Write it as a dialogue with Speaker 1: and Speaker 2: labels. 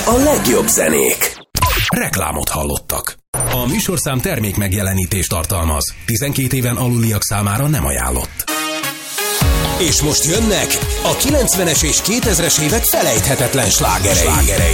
Speaker 1: a legjobb zenék.
Speaker 2: Reklámot hallottak. A műsorszám termék megjelenítést tartalmaz. 12 éven aluliak számára nem ajánlott. És most jönnek a 90-es és 2000-es évek felejthetetlen slágerei.